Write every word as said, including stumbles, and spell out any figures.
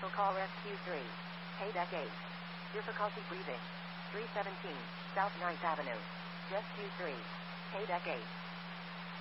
Commercial call S Q three. Paydeck eight. Difficulty breathing. three seventeen, South ninth Avenue. Res Q three. Paydeck eight.